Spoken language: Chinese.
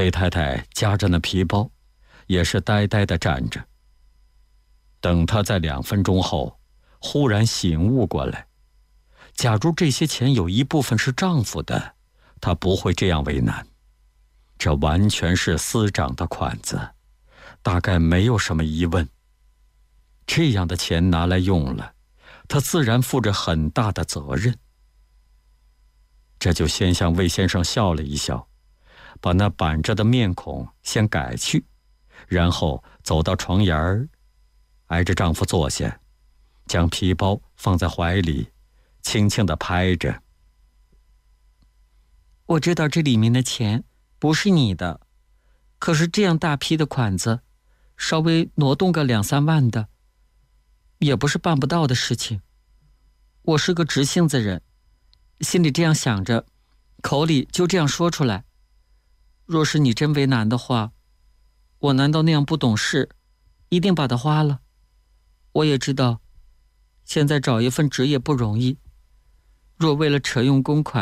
魏太太夹着那皮包，也是呆呆地站着。等她在2分钟后，忽然醒悟过来，假如这些钱有一部分是丈夫的，她不会这样为难。这完全是司长的款子，大概没有什么疑问。这样的钱拿来用了，他自然负着很大的责任。这就先向魏先生笑了一笑，把那板着的面孔先改去，然后走到床沿儿，挨着丈夫坐下，将皮包放在怀里，轻轻地拍着。 我知道这里面的钱不是你的，可是这样大批的款子，稍微挪动个2、3万的，也不是办不到的事情。我是个直性子人，心里这样想着，口里就这样说出来。若是你真为难的话，我难道那样不懂事，一定把它花了？我也知道，现在找一份职业不容易，若为了扯用公款，